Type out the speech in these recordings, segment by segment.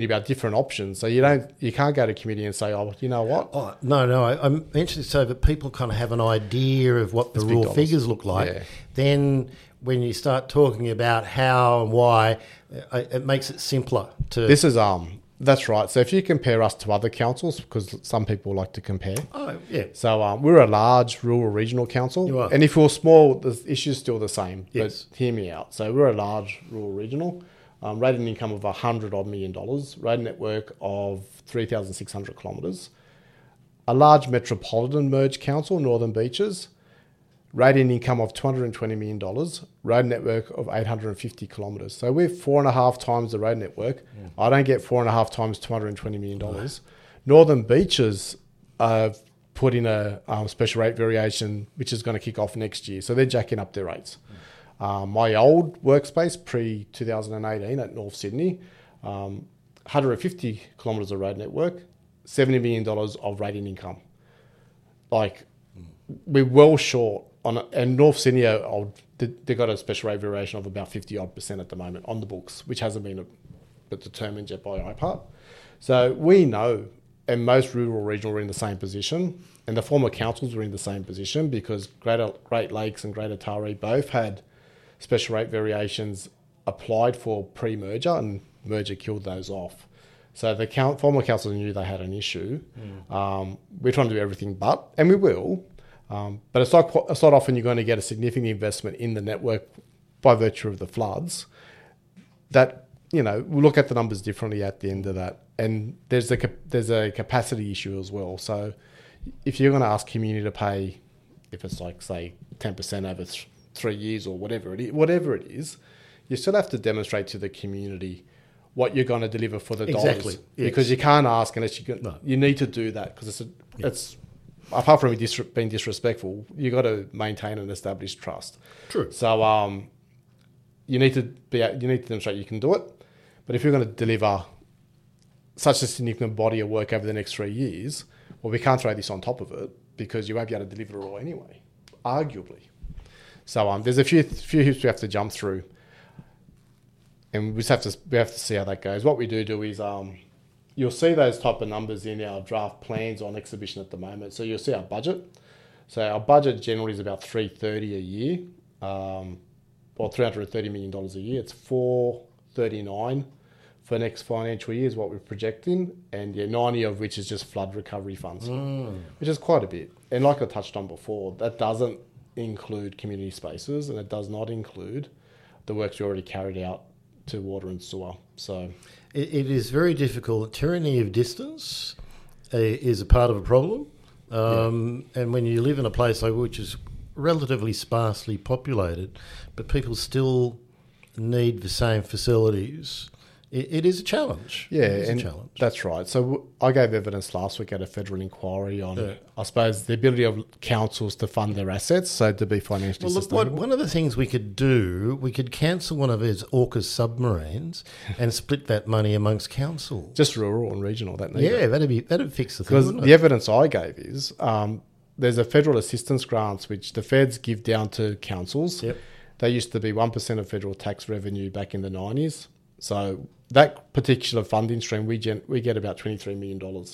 about different options. So you can't go to committee and say, oh, you know what? Oh, no. I'm interested so that people kind of have an idea of what the raw figures look like. Yeah. Then when you start talking about how and why, it makes it simpler to... This is that's right. So if you compare us to other councils, because some people like to compare. Oh, yeah. So we're a large rural regional council. You are. And if we're small, the issue's still the same. Yes. But hear me out. So we're a large rural regional. Rated income of $100 odd million. Rated network of 3,600 kilometres. A large metropolitan merged council, Northern Beaches. Rated income of $220 million. Road network of 850 kilometres. So we're 4.5 times the road network. Yeah. I don't get 4.5 times $220 million. No. Northern Beaches put in a special rate variation, which is going to kick off next year. So they're jacking up their rates. My old workspace, pre-2018 at North Sydney, 150 kilometres of road network, $70 million of rated income. Like, we're well short. And North Sydney, they've got a special rate variation of about 50% at the moment on the books, which hasn't been determined yet by IPART. So we know, and most rural regional are in the same position, and the former councils were in the same position because Great Lakes and Greater Taree both had special rate variations applied for pre-merger, and merger killed those off. So the former councils knew they had an issue. We're trying to do everything but, and we will. But it's not often you're going to get a significant investment in the network by virtue of the floods. That, we'll look at the numbers differently at the end of that. And there's a capacity issue as well. So if you're going to ask community to pay, if it's like, say, 10% over 3 years or whatever it is, you still have to demonstrate to the community what you're going to deliver for the dollars. Yes. Because you can't ask unless you need to do that because it's apart from being disrespectful, you've got to maintain and establish trust. True. So you need to demonstrate you can do it. But if you're going to deliver such a significant body of work over the next 3 years, well, we can't throw this on top of it because you won't be able to deliver it all anyway, arguably. So there's a few hoops we have to jump through, and we have to see how that goes. What we do is you'll see those type of numbers in our draft plans on exhibition at the moment. So you'll see our budget. So our budget generally is about $330 a year, or $330 million a year. It's $439 for next financial year is what we're projecting, and 90 of which is just flood recovery funds, which is quite a bit. And like I touched on before, that doesn't include community spaces, and it does not include the works we already carried out to water and sewer. So it is very difficult. Tyranny of distance is a part of a problem. And when you live in a place like which is relatively sparsely populated, but people still need the same facilities, it is a challenge. Yeah, it is and a challenge. That's right. So I gave evidence last week at a federal inquiry on, I suppose, the ability of councils to fund their assets, so to be financially sustainable. One of the things we could do, we could cancel one of those AUKUS submarines and split that money amongst councils. Just rural and regional. That'd fix the thing. Because the evidence I gave is there's a federal assistance grants which the feds give down to councils. Yep. They used to be 1% of federal tax revenue back in the 90s. So that particular funding stream, we get about $23 million. Right.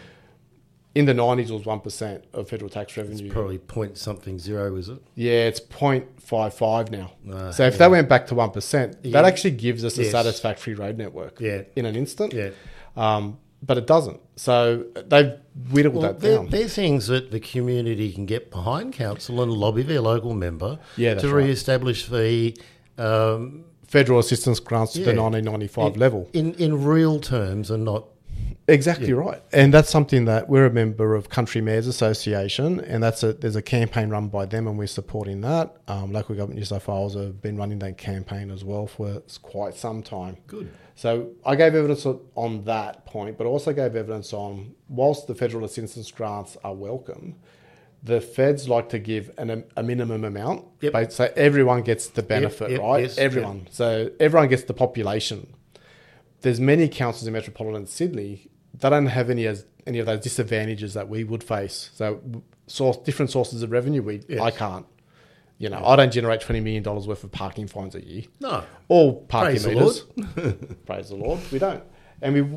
In the 90s, it was 1% of federal tax revenue. It's probably point something zero, is it? Yeah, it's 0.55 now. So if that went back to 1%, that actually gives us a satisfactory road network in an instant. Yeah. But it doesn't. So they've whittled that down. They're things that the community can get behind council and lobby their local member to re-establish the... federal assistance grants to the 1995 level. In real terms and not... Exactly right. And that's something that we're a member of Country Mayors Association, and there's a campaign run by them, and we're supporting that. Local Government New South Wales have been running that campaign as well for quite some time. Good. So I gave evidence on that point, but also gave evidence on, whilst the federal assistance grants are welcome, the feds like to give a minimum amount. Yep. So everyone gets the benefit, right? Yes, everyone. Yep. So everyone gets the population. There's many councils in metropolitan Sydney that don't have any of those disadvantages that we would face. So different sources of revenue, I can't. I don't generate $20 million worth of parking fines a year. No. All parking Praise meters. the Lord. Praise the Lord. We don't. and we